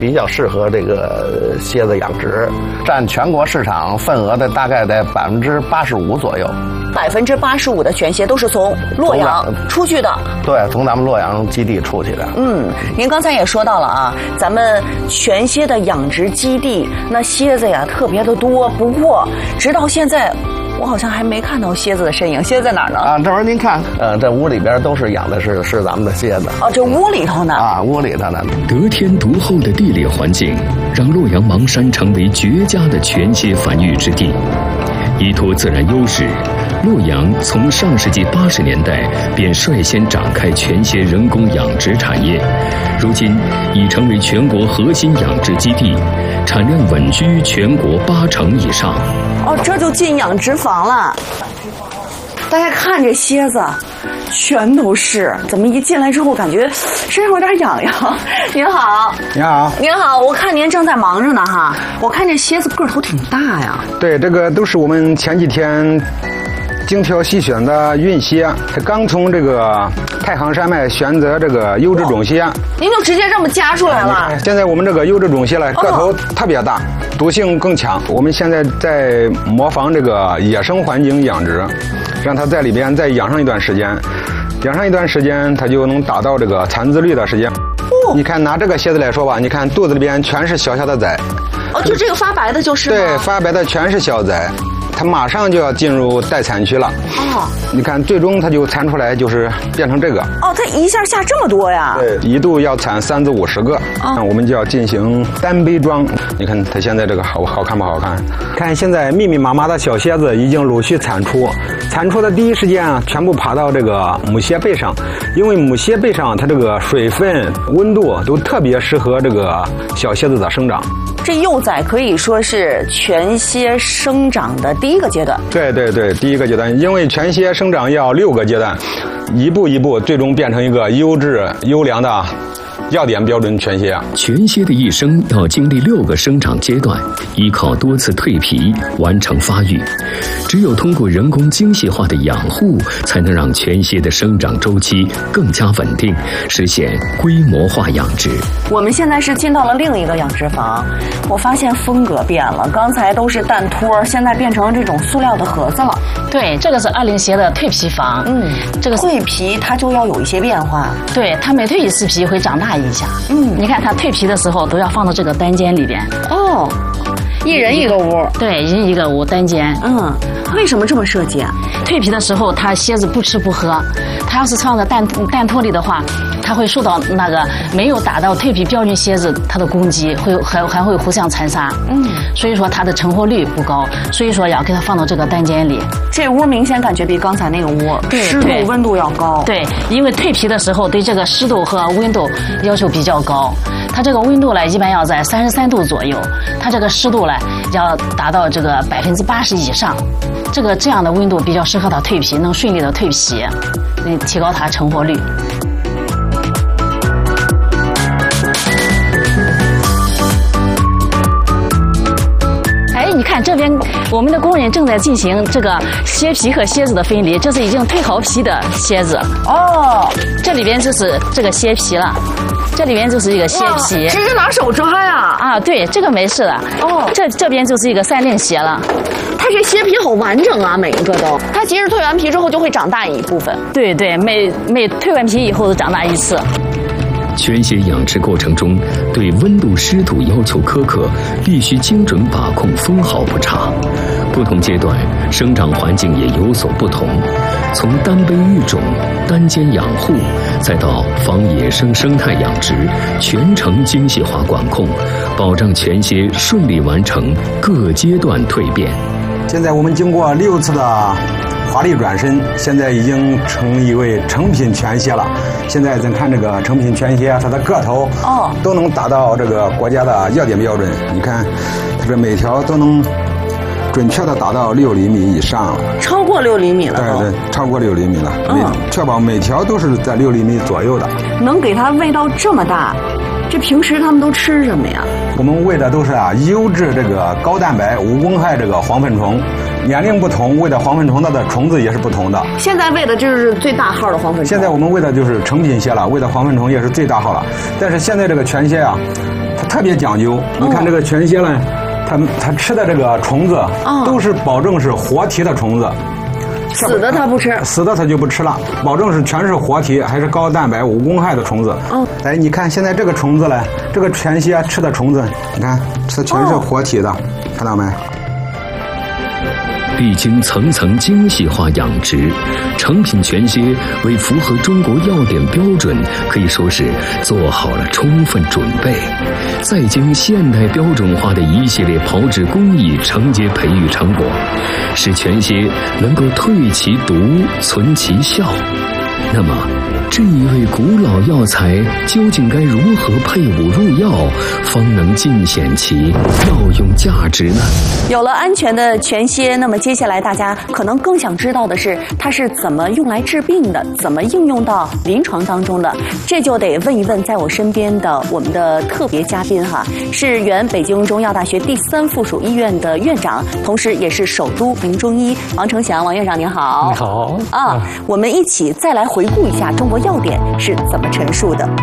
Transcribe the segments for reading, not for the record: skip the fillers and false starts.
比较适合这个蝎子养殖，占全国市场份额的大概在85%左右。 85%的全蝎都是从洛阳出去的。 对，从咱们洛阳基地出去的。 您刚才也说到了啊，咱们全蝎的养殖基地，那蝎子呀特别的多。不过直到现在，我好像还没看到蝎子的身影。蝎子在哪儿呢？ 啊，这会儿您看，这屋里边都是养的是咱们的蝎子。 哦，这屋里头呢？ 啊，屋里头呢。 得天独厚的地理环境，让洛阳邙山成为绝佳的全蝎繁育之地。依托自然优势，洛阳从上世纪80年代便率先展开全蝎人工养殖产业，如今已成为全国核心养殖基地，产量稳居全国80%以上。 哦，这就进养殖房了。大家看这蝎子，全都是，怎么一进来之后感觉身上有点痒痒？您好， 你好， 您好，我看您正在忙着呢哈。我看这蝎子个头挺大呀。 对，这个都是我们前几天精挑细选的孕蝎，它刚从这个太行山脉选择这个优质种蝎。 您就直接这么夹出来了？ 现在我们这个优质种蝎呢，个头特别大，毒性更强。我们现在在模仿这个野生环境养殖，让它在里边再养上一段时间，养上一段时间，它就能达到这个产子率的时间。你看拿这个蝎子来说吧，你看肚子里边全是小小的崽。 哦，就这个发白的就是吗？ 对，发白的全是小崽。它马上就要进入待产期了。 哦， 你看，最终它就产出来就是变成这个。 哦，它一下下这么多呀？ 对，一度要产30、50个。那我们就要进行单杯装。你看它现在这个好看不好看？看现在密密麻麻的小蝎子已经陆续产出，产出的第一时间啊，全部爬到这个母蝎背上，因为母蝎背上它这个水分、温度都特别适合这个小蝎子的生长。 这幼崽可以说是全蝎生长的第一个阶段。 对对对，第一个阶段，因为全蝎生长要6个阶段，一步一步，最终变成一个优质优良的要点标准全蝎。 全蝎的一生要经历6个生长阶段，依靠多次蜕皮完成发育。只有通过人工精细化的养护，才能让全蝎的生长周期更加稳定，实现规模化养殖。 我们现在是进到了另一个养殖房，我发现风格变了，刚才都是蛋托，现在变成这种塑料的盒子了。 对，这个是20蝎的蜕皮房。这个蜕皮它就要有一些变化。 对，它每蜕一次皮会长大一下。你看它蜕皮的时候都要放到这个单间里边。 哦，一人一个屋。 对，一人一个屋单间。 为什么这么设计啊？ 蜕皮的时候，它蝎子不吃不喝，它要是放在蛋托里的话，它会受到那个没有达到蜕皮标准蝎子它的攻击，还会互相残杀。所以说它的成活率不高，所以说要给它放到这个单间里。 这屋明显感觉比刚才那个屋湿度温度要高。 对，因为蜕皮的时候对这个湿度和温度要求比较高，它这个温度呢一般要在33度左右，它这个湿度呢要达到这个80%以上。这样的温度比较适合它蜕皮，能顺利的蜕皮，提高它成活率。你看这边，我们的工人正在进行这个蝎皮和蝎子的分离，这是已经蜕好皮的蝎子。哦，这里边就是这个蝎皮了，这里边就是一个蝎皮。 直接拿手抓呀？ 啊，对，这个没事的。哦，这边就是一个3令蝎了。 它这蝎皮好完整啊，每一个都。它其实蜕完皮之后就会长大一部分。 对对，每蜕完皮以后都长大一次。 全蝎养殖过程中，对温度、湿度要求苛刻，必须精准把控，分毫不差。不同阶段生长环境也有所不同，从单杯育种、单间养护，再到仿野生生态养殖，全程精细化管控，保障全蝎顺利完成各阶段蜕变。 现在我们经过6次的华丽转身，现在已经成一位成品全蝎了。现在咱看这个成品全蝎，它的个头都能达到这个国家的要点标准。你看，它这每条都能准确的达到6厘米以上了， 超过6厘米了。 对对，超过6厘米了。确保每条都是在6厘米左右的。 能给它喂到这么大，这平时他们都吃什么呀？ 我们喂的都是优质这个高蛋白无公害这个黄粪虫。年龄不同，喂的黄粪虫它的虫子也是不同的。 现在喂的就是最大号的黄粪虫。 现在我们喂的就是成品蝎了，喂的黄粪虫也是最大号了。但是现在这个全蝎啊，它特别讲究。你看这个全蝎呢，它吃的这个虫子都是保证是活体的虫子。 死的它不吃， 死的它就不吃了，保证是全是活体，还是高蛋白无公害的虫子。哎，你看现在这个虫子呢，这个全蝎吃的虫子，你看它全是活体的，看到没？ 历经层层精细化养殖，成品全蝎为符合中国药典标准，可以说是做好了充分准备。再经现代标准化的一系列炮制工艺承接培育成果，使全蝎能够退其毒，存其效。那么，这一味古老药材究竟该如何配伍入药，方能尽显其药用价值呢？ 有了安全的全蝎，那么接下来大家可能更想知道的是，它是怎么用来治病的，怎么应用到临床当中的？这就得问一问在我身边的我们的特别嘉宾哈，是原北京中药大学第3附属医院的院长，同时也是首都名中医王成祥王院长，您好。 你好啊，我们一起再来回顾一下中国药典是怎么陈述的。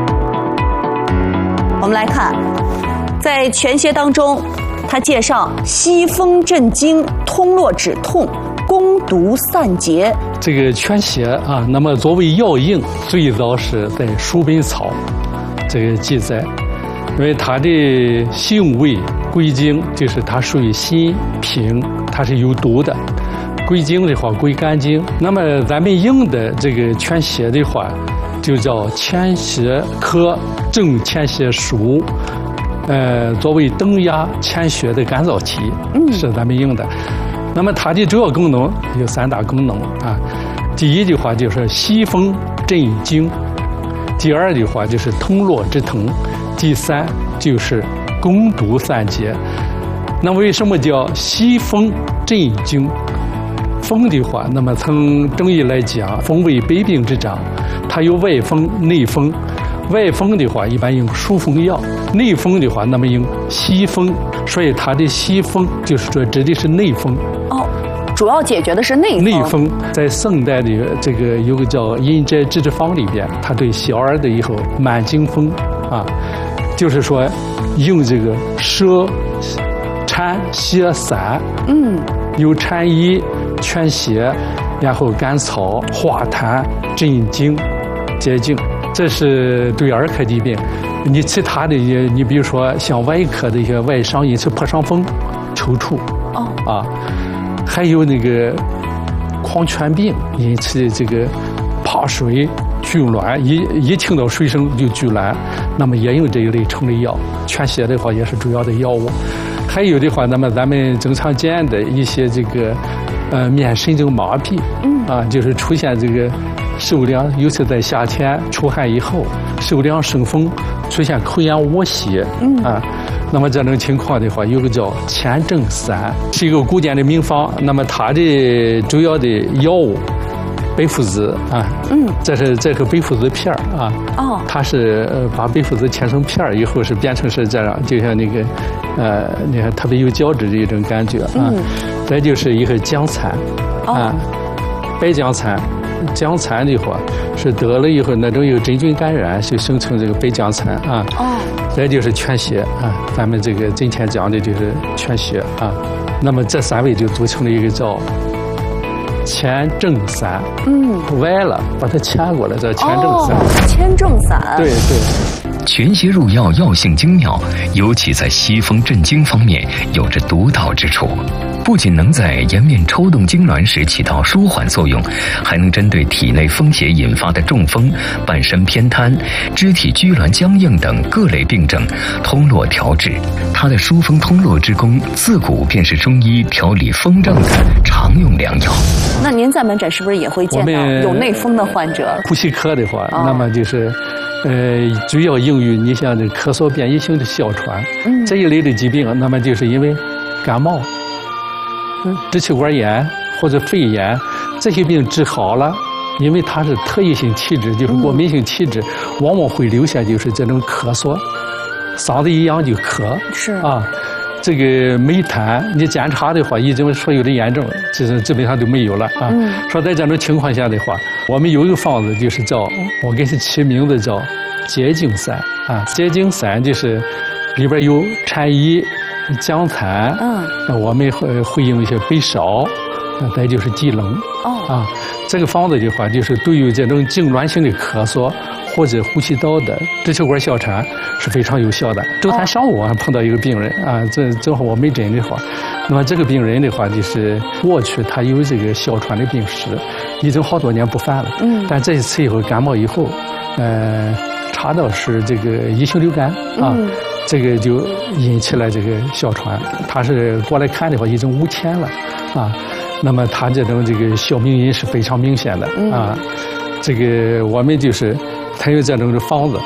我们来看，在全蝎当中，它介绍息风镇惊、通络止痛、攻毒散结。 这个全蝎啊，那么作为药引，最早是在《蜀本草》这个记载，因为它的性味归经，就是它属于辛平，它是有毒的。归经的话归肝经，那么咱们用的这个全蝎的话，就叫千蝎科正千蝎属，作为登压千蝎的干燥体，是咱们用的。那么它的主要功能有3大功能啊。第一的话就是息风镇惊，第二的话就是通络止疼，第3就是攻毒散结。那为什么叫息风镇惊？风的话，那么从中医来讲，风为百病之长，它有外风、内风。外风的话，一般用疏风药；内风的话，那么用息风。所以它的息风就是说指的是内风。 哦，主要解决的是内风。 内风在宋代的这个有个叫《阴斋治之方》里边，它对小儿的以后满经风啊，就是说用这个蛇、蝉、蝎、散，有蝉衣、全蝎，然后甘草、化痰、镇惊、解痉，这是对儿科疾病。你其他的你比如说像外科的一些外伤引起破伤风、抽搐，还有那个狂犬病引起这个怕水、拘挛，一听到水声就拘挛，那么也用这一类虫类药。全蝎的话也是主要的药物。还有的话，那么咱们经常见的一些这个面神经麻痹，就是出现这个受凉，尤其在夏天出汗以后，受凉生风，出现口炎恶血，那么这种情况的话，有个叫前正散，是一个古典的名方。那么它的主要的药物白附子啊，这个白附子片啊，它是把白附子切成片以后是变成是这样，就像那个你看特别有胶质的一种感觉啊。再就是一个姜蚕啊，白姜蚕。姜蚕的话是得了以后那种有真菌感染，就生成这个白姜蚕啊。再就是全蝎啊，咱们这个今天讲的就是全蝎啊。那么这3位就组成了一个叫前正散，歪了把它牵过来，叫前正散。 前正散。对。 全蝎入药药性精妙，尤其在息风镇惊方面有着独到之处。不仅能在颜面抽动痉挛时起到舒缓作用，还能针对体内风邪引发的中风、半身偏瘫、肢体拘挛僵硬等各类病症通络调治。它的疏风通络之功，自古便是中医调理风症的常用良药。 那您在门诊是不是也会见到有内风的患者？ 呼吸科的话，那么就是主要用于你像这咳嗽变异性的哮喘，这一类的疾病，那么就是因为感冒、支气管炎或者肺炎这些病治好了，因为它是特异性体质，就是过敏性体质，往往会留下就是这种咳嗽，嗓子一痒就咳， 是啊。这个没痰，你检查的话，已经所有的炎症基本上都没有了啊。说在这种情况下的话，我们有一个方子，就是叫我给它起名字叫结痉散啊。结痉散就是里边有蝉衣、姜蚕，我们会用一些白芍，再就是鸡棱。这个方子的话，就是对于这种痉挛性的咳嗽或者呼吸道的支气管哮喘是非常有效的。周三上午我还碰到一个病人啊，正好我没诊的话，那么这个病人的话，就是过去他有这个哮喘的病史，已经好多年不犯了。但这一次以后感冒以后，查到是这个乙型流感啊，这个就引起了这个哮喘。他是过来看的话，已经5天了啊。那么他这种这个小鸣音是非常明显的啊。这个我们就是他有这种的方子，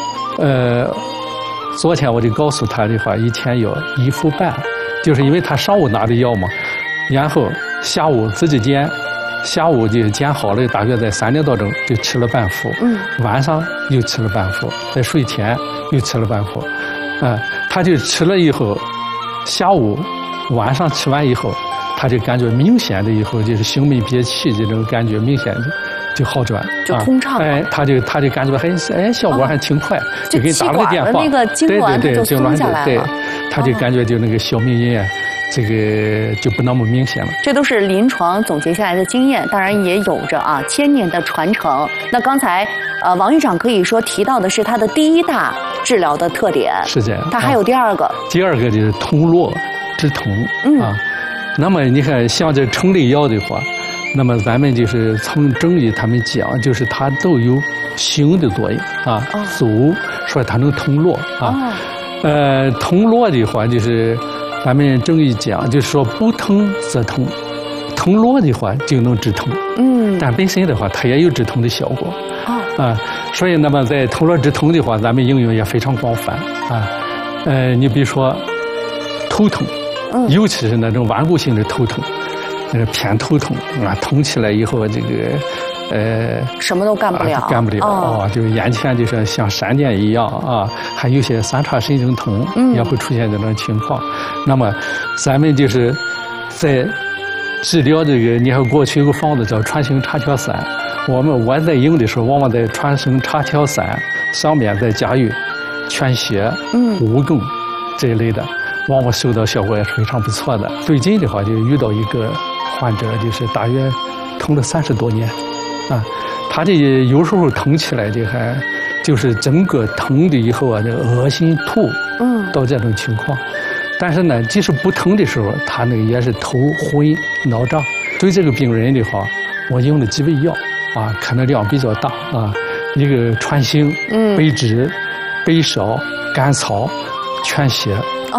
昨天我就告诉他的话，一天要1服半，就是因为他上午拿的药嘛，然后下午自己煎，下午就煎好了，大约在3点多钟就吃了半服，晚上又吃了半服，在睡前又吃了半服，他就吃了以后，下午晚上吃完以后，他就感觉明显的以后就是胸闷憋气这种感觉明显的就好转， 就通畅了。 他就感觉还效果还挺快， 就给你打了个电话， 那个痉挛就松下来了。 对，他就感觉就那个小鸣音啊，这个就不那么明显了。 这都是临床总结下来的经验，当然也有着千年的传承。那刚才王院长可以说提到的是他的第一大治疗的特点， 是这样。 他还有第二个， 第二个就是通络止痛啊。那么你看，像这虫类药的话，那么咱们就是从中医他们讲，就是它都有行的作用啊，阻说它能通络啊。通络的话，就是咱们中医讲，就是说不通则通，通络的话就能止痛。但本身的话，它也有止痛的效果。所以那么在通络止痛的话，咱们应用也非常广泛啊。你比如说头痛。尤其是那种顽固性的头痛，偏头痛痛起来以后，这个什么都干不了， 就是眼前就是像闪电一样啊，还有些三叉神经痛也会出现这种情况。那么咱们就是在治疗这个，你看过去有个方子叫传声插条散，我在用的时候，往往在传声插条散上面再加入全血、蜈蚣这一类的。往往收到效果也是非常不错的。最近的话，就遇到一个患者，就是大约疼了30多年，他这有时候疼起来的还就是整个疼的以后这恶心吐，到这种情况。但是呢，即使不疼的时候，他那个也是头昏脑胀。对这个病人的话，我用了几味药可能量比较大一个传星、白芷、白芍、甘草、全血。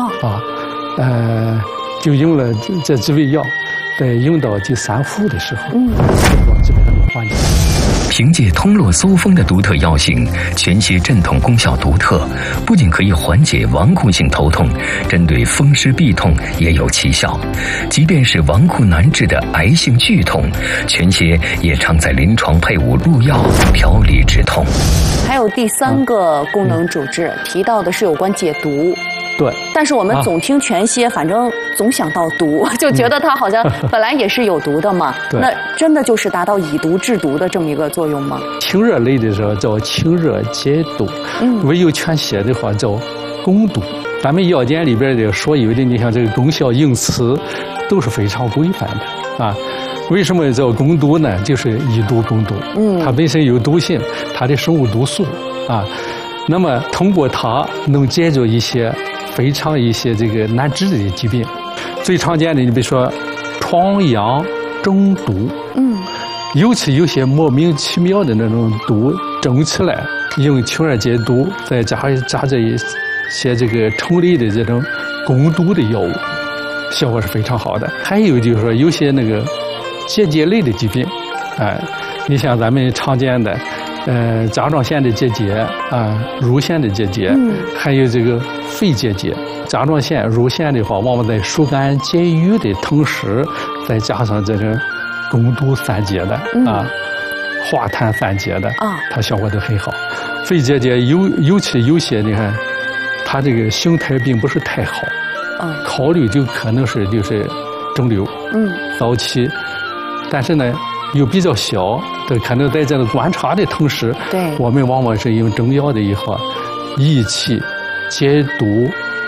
就用了这几味药，在用到第3服的时候，基本上就缓解。 凭借通络搜风的独特药性，全血镇痛功效独特，不仅可以缓解顽固性头痛，针对风湿痹痛也有奇效。即便是顽固难治的癌性剧痛，全血也常在临床配伍入药调理止痛。 还有第3个功能主治，提到的是有关解毒。 对， 但是我们总听全蝎，反正总想到毒，就觉得它好像本来也是有毒的嘛。那真的就是达到以毒治毒的这么一个作用吗？ 清热类的时候叫清热解毒，唯有全蝎的话叫攻毒。咱们药典里边的所有的，你像这个功效用词都是非常规范的为什么叫攻毒呢？就是以毒攻毒。它本身有毒性，它的生物毒素那么通过它能解决一些非常这个难治的疾病。最常见的，你比如说疮疡中毒，尤其有些莫名其妙的那种毒肿起来，用清热解毒，再加这一些这个虫类的这种攻毒的药物，效果是非常好的。还有就是说有些那个结节类的疾病，你像咱们常见的甲状腺的结节乳腺的结节，还有这个肺结节。甲状腺、乳腺的话，往往在疏肝解郁的同时，再加上这种攻毒散结的化痰散结的它效果都很好。肺结节尤其有些你看，它这个形态并不是太好，考虑就可能是就是肿瘤，早期，但是呢又比较小，可能在这个观察的同时，我们往往是用中药的以后仪器解毒